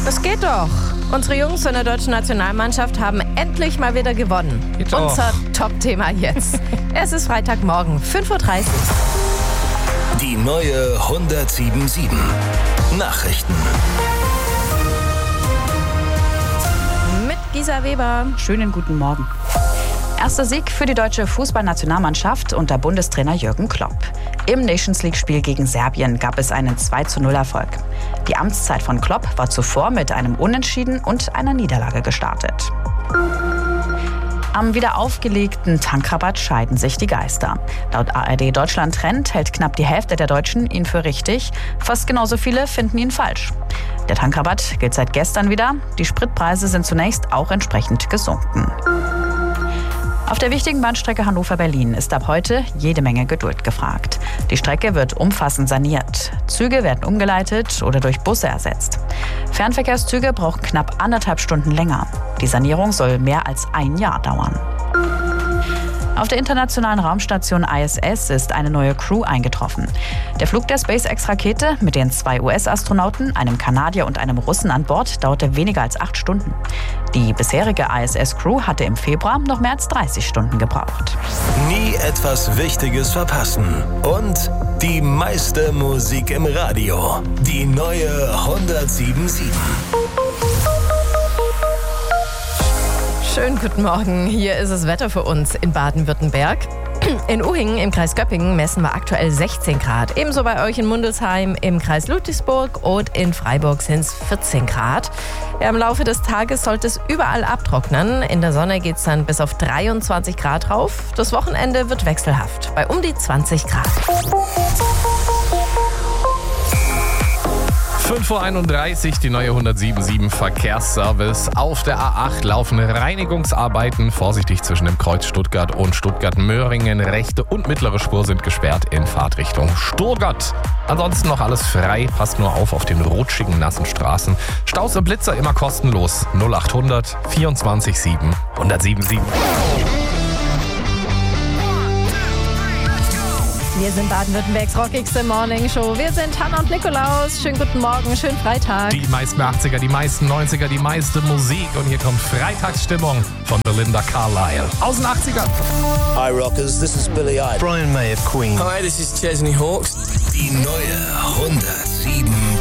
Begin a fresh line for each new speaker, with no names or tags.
Das geht doch. Unsere Jungs in der deutschen Nationalmannschaft haben endlich mal wieder gewonnen. Unser Top-Thema jetzt. Es ist Freitagmorgen, 5:30 Uhr.
Die neue 107.7 Nachrichten.
Mit Gisa Weber.
Schönen guten Morgen. Erster Sieg für die deutsche Fußballnationalmannschaft unter Bundestrainer Jürgen Klopp. Im Nations-League-Spiel gegen Serbien gab es einen 2:0-Erfolg. Die Amtszeit von Klopp war zuvor mit einem Unentschieden und einer Niederlage gestartet. Am wieder aufgelegten Tankrabatt scheiden sich die Geister. Laut ARD Deutschland Trend hält knapp die Hälfte der Deutschen ihn für richtig. Fast genauso viele finden ihn falsch. Der Tankrabatt gilt seit gestern wieder. Die Spritpreise sind zunächst auch entsprechend gesunken. Auf der wichtigen Bahnstrecke Hannover-Berlin ist ab heute jede Menge Geduld gefragt. Die Strecke wird umfassend saniert. Züge werden umgeleitet oder durch Busse ersetzt. Fernverkehrszüge brauchen knapp 1,5 Stunden länger. Die Sanierung soll mehr als ein Jahr dauern. Auf der internationalen Raumstation ISS ist eine neue Crew eingetroffen. Der Flug der SpaceX-Rakete mit den 2 US-Astronauten, einem Kanadier und einem Russen an Bord, dauerte weniger als 8 Stunden. Die bisherige ISS-Crew hatte im Februar noch mehr als 30 Stunden gebraucht.
Nie etwas Wichtiges verpassen. Und die meiste Musik im Radio. Die neue 107.7.
Schönen guten Morgen. Hier ist das Wetter für uns in Baden-Württemberg. In Uhingen im Kreis Göppingen messen wir aktuell 16 Grad. Ebenso bei euch in Mundelsheim im Kreis Ludwigsburg und in Freiburg sind es 14 Grad. Ja, im Laufe des Tages sollte es überall abtrocknen. In der Sonne geht es dann bis auf 23 Grad rauf. Das Wochenende wird wechselhaft bei um die 20 Grad.
5:31 Uhr, die neue 107.7 Verkehrsservice. Auf der A8 laufen Reinigungsarbeiten. Vorsichtig zwischen dem Kreuz Stuttgart und Stuttgart-Möhringen. Rechte und mittlere Spur sind gesperrt in Fahrtrichtung Stuttgart. Ansonsten noch alles frei. Passt nur auf den rutschigen, nassen Straßen. Staus und Blitzer immer kostenlos. 0800 24 7 107.7.
Wir sind Baden-Württembergs rockigste Morning Show. Wir sind Hannah und Nikolaus. Schönen guten Morgen, schönen Freitag.
Die meisten 80er, die meisten 90er, die meiste Musik. Und hier kommt Freitagsstimmung von Belinda Carlisle. Aus den 80ern.
Hi Rockers, this is Billy Idol.
Brian May of Queen.
Hi, this is Chesney Hawkes.
Die neue 107.7